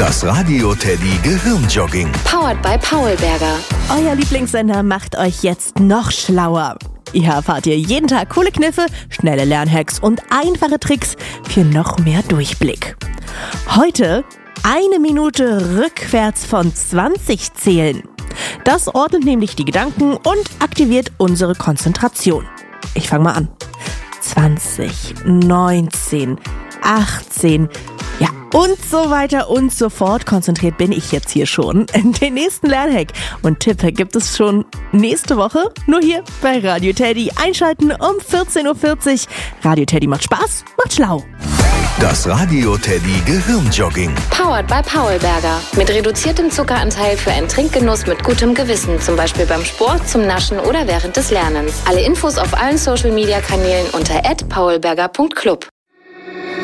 Das Radio Teddy Gehirnjogging. Powered by Paulberger. Euer Lieblingssender macht euch jetzt noch schlauer. Hier erfahrt ihr jeden Tag coole Kniffe, schnelle Lernhacks und einfache Tricks für noch mehr Durchblick. Heute 1 Minute rückwärts von 20 zählen. Das ordnet nämlich die Gedanken und aktiviert unsere Konzentration. Ich fange mal an. 20, 19, 18, ja und so weiter und so fort. Konzentriert bin ich jetzt hier schon. Den nächsten Lernhack und Tipp gibt es schon nächste Woche. Nur hier bei Radio Teddy. Einschalten um 14.40 Uhr. Radio Teddy macht Spaß, macht schlau. Das Radio Teddy Gehirnjogging. Powered by Paulberger. Mit reduziertem Zuckeranteil für einen Trinkgenuss mit gutem Gewissen. Zum Beispiel beim Sport, zum Naschen oder während des Lernens. Alle Infos auf allen Social-Media-Kanälen unter @paulberger.club.